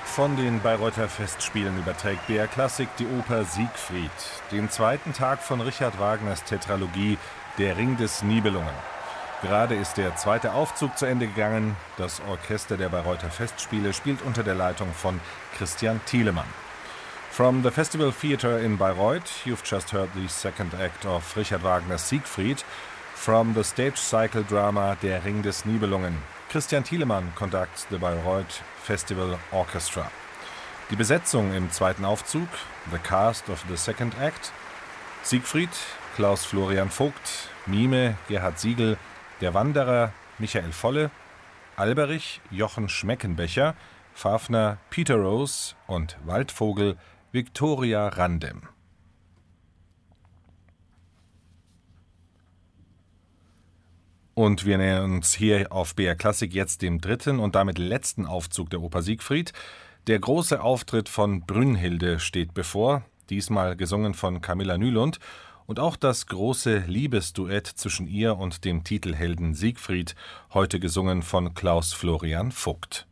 Von den Bayreuther Festspielen überträgt BR Klassik die Oper Siegfried, den zweiten Tag von Richard Wagners Tetralogie Der Ring des Nibelungen. Gerade ist der zweite Aufzug zu Ende gegangen. Das Orchester der Bayreuther Festspiele spielt unter der Leitung von Christian Thielemann. From the Festival Theatre in Bayreuth, you've just heard the second act of Richard Wagner's Siegfried. From the stage cycle drama Der Ring des Nibelungen, Christian Thielemann conducts the Bayreuth Festival Orchestra. Die Besetzung im zweiten Aufzug, the cast of the second act: Siegfried, Klaus Florian Vogt, Mime, Gerhard Siegel, der Wanderer, Michael Volle, Alberich, Jochen Schmeckenbecher, Fafner, Peter Rose und Waldvogel, Viktoria Randem. Und wir nähern uns hier auf BR Klassik jetzt dem dritten und damit letzten Aufzug der Oper Siegfried. Der große Auftritt von Brünnhilde steht bevor, diesmal gesungen von Camilla Nylund, und auch das große Liebesduett zwischen ihr und dem Titelhelden Siegfried, heute gesungen von Klaus Florian Vogt.